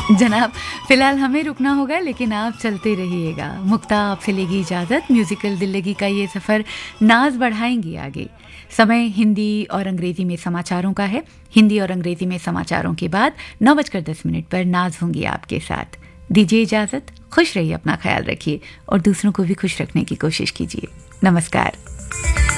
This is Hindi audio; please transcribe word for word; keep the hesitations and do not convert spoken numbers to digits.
जनाब, फिलहाल हमें रुकना होगा, लेकिन आप चलते रहिएगा। मुक्ता आपसे लेगी इजाज़त। म्यूज़िकल दिल्लगी का ये सफ़र नाज बढ़ाएंगी आगे। समय हिंदी और अंग्रेज़ी में समाचारों का है। हिंदी और अंग्रेज़ी में समाचारों के बाद नौ बजकर दस मिनट पर नाज होंगी आपके साथ। दीजिए इजाज़त। खुश रहिए, अपना ख्याल रखिए और दूसरों को भी खुश रखने की कोशिश कीजिए। नमस्कार।